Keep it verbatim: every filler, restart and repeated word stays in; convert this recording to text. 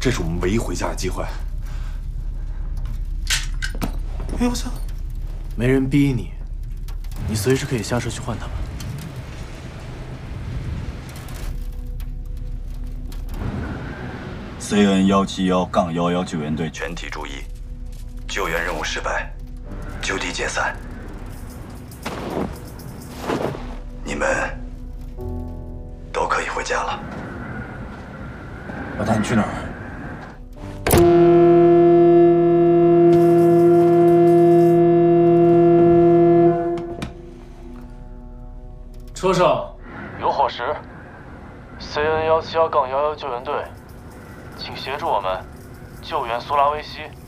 这是我们唯一回家的机会。哎，我操！ 没人逼你，你随时可以下车去换他们。 C N 幺七幺杠幺幺救援队全体注意，救援任务失败，就地解散。你们都可以回家了。 老大，你去哪儿？ 车上有伙食 ，C N 幺七幺杠幺幺救援队，请协助我们救援苏拉威西。